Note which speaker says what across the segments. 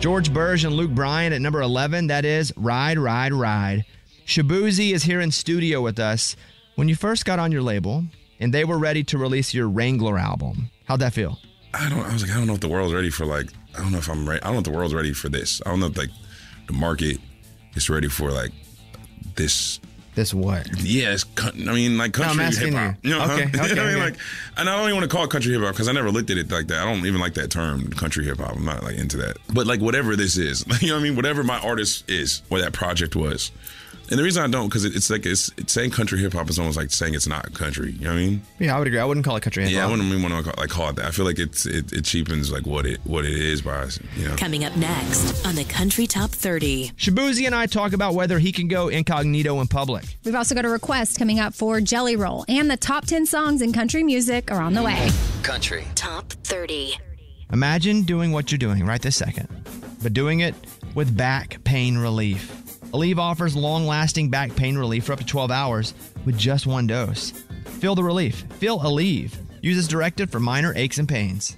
Speaker 1: George Burge and Luke Bryan at number 11. That is Ride, Ride, Ride. Shaboozey is here in studio with us. When you first got on your label and they were ready to release your Wrangler album, how'd that feel?
Speaker 2: I was like, I don't know if the world's ready for I don't know if I'm ready. I don't know if the world's ready for this. I don't know if the market is ready for this.
Speaker 1: This what?
Speaker 2: Yeah, country hip hop.
Speaker 1: You know,
Speaker 2: okay.
Speaker 1: Okay.
Speaker 2: And I don't even want to call it country hip hop because I never looked at it like that. I don't even like that term, country hip hop. I'm not into that. But whatever this is, you know what I mean? Whatever my artist is, what that project was. And the reason I don't, because it's saying country hip hop is almost like saying it's not country. You know what I mean?
Speaker 1: Yeah, I would agree. I wouldn't call it country hip hop.
Speaker 2: Yeah, I wouldn't even want to call it that. I feel like it cheapens what it is by, you know.
Speaker 3: Coming up next on the Country Top 30.
Speaker 1: Shaboozey and I talk about whether he can go incognito in public.
Speaker 4: We've also got a request coming up for Jelly Roll, and the top 10 songs in country music are on the way.
Speaker 5: Country
Speaker 3: Top 30.
Speaker 1: Imagine doing what you're doing right this second, but doing it with back pain relief. Aleve offers long-lasting back pain relief for up to 12 hours with just one dose. Feel the relief. Feel Aleve. Use as directed for minor aches and pains.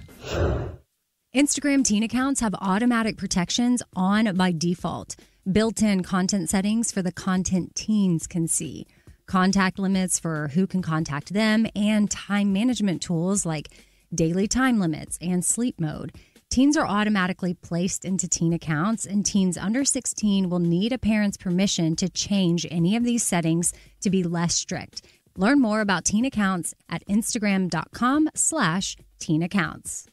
Speaker 4: Instagram teen accounts have automatic protections on by default. Built-in content settings for the content teens can see. Contact limits for who can contact them, and time management tools like daily time limits and sleep mode. Teens are automatically placed into teen accounts, and teens under 16 will need a parent's permission to change any of these settings to be less strict. Learn more about teen accounts at Instagram.com/teen accounts.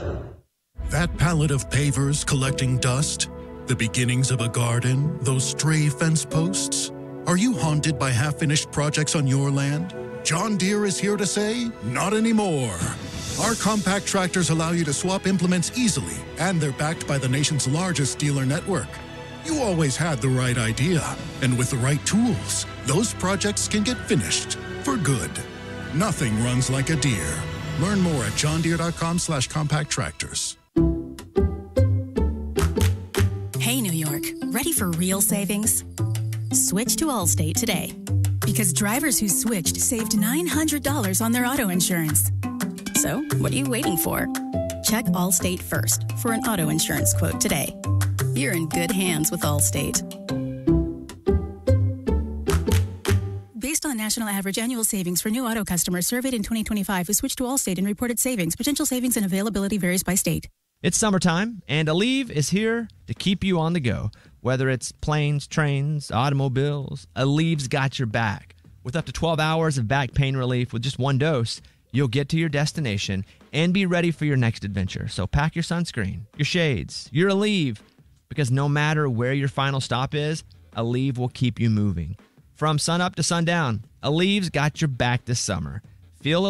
Speaker 6: That pallet of pavers collecting dust, the beginnings of a garden, those stray fence posts. Are you haunted by half-finished projects on your land? John Deere is here to say, not anymore. Our compact tractors allow you to swap implements easily, and they're backed by the nation's largest dealer network. You always had the right idea, and with the right tools, those projects can get finished for good. Nothing runs like a Deere. Learn more at johndeere.com/compact tractors.
Speaker 7: Hey, New York, ready for real savings? Switch to Allstate today, because drivers who switched saved $900 on their auto insurance. So, what are you waiting for? Check Allstate first for an auto insurance quote today. You're in good hands with Allstate. Based on national average annual savings for new auto customers surveyed in 2025 who switched to Allstate and reported savings, potential savings and availability varies by state.
Speaker 1: It's summertime, and Aleve is here to keep you on the go. Whether it's planes, trains, automobiles, Aleve's got your back. With up to 12 hours of back pain relief with just one dose, you'll get to your destination and be ready for your next adventure. So pack your sunscreen, your shades, your Aleve, because no matter where your final stop is, Aleve will keep you moving. From sun up to sundown, Aleve's got your back this summer. Feel